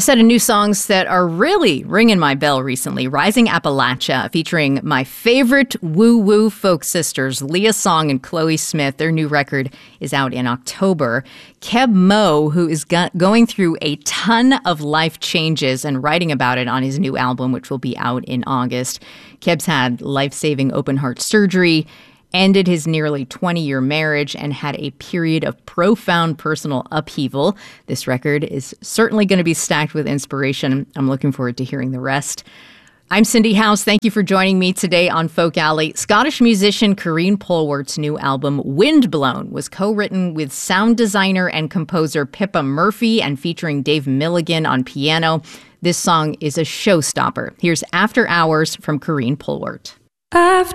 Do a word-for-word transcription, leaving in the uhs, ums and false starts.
A set of new songs that are really ringing my bell recently. Rising Appalachia, featuring my favorite woo-woo folk sisters, Leah Song and Chloe Smith. Their new record is out in October. Keb Mo, who is go- going through a ton of life changes and writing about it on his new album, which will be out in August. Keb's had life-saving open-heart surgery, ended his nearly twenty-year marriage, and had a period of profound personal upheaval. This record is certainly going to be stacked with inspiration. I'm looking forward to hearing the rest. I'm Cindy House. Thank you for joining me today on Folk Alley. Scottish musician Karine Polwart's new album, Windblown, was co-written with sound designer and composer Pippa Murphy and featuring Dave Milligan on piano. This song is a showstopper. Here's After Hours from Karine Polwart. After